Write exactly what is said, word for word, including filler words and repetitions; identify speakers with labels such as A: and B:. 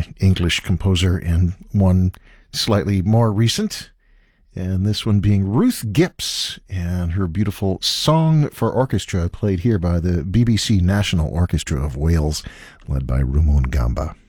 A: English composer, and one slightly more recent, and this one being Ruth Gipps and her beautiful Song for Orchestra, played here by the B B C National Orchestra of Wales, led by Rumon Gamba.